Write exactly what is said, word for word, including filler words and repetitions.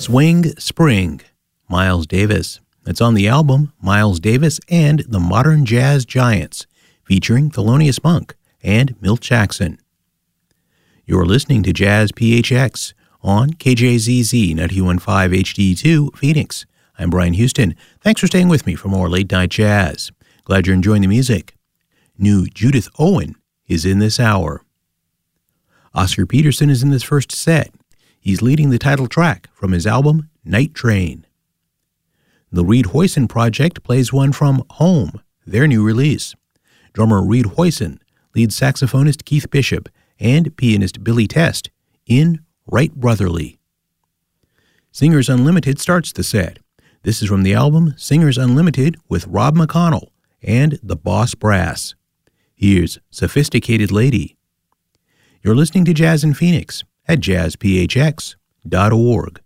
Swing Spring, Miles Davis. It's on the album Miles Davis and the Modern Jazz Giants, featuring Thelonious Monk and Milt Jackson. You're listening to Jazz P H X on K J Z Z ninety-one point five H D two, Phoenix. I'm Brian Houston. Thanks for staying with me for more Late Night Jazz. Glad you're enjoying the music. New Judith Owen is in this hour. Oscar Peterson is in this first set. He's leading the title track from his album Night Train. The Reed Hoyson Project plays one from Home, their new release. Drummer Reed Hoyson leads saxophonist Keith Bishop and pianist Billy Test in Right Brotherly. Singers Unlimited starts the set. This is from the album Singers Unlimited with Rob McConnell and the Boss Brass. Here's Sophisticated Lady. You're listening to Jazz in Phoenix at jazz p h x dot org.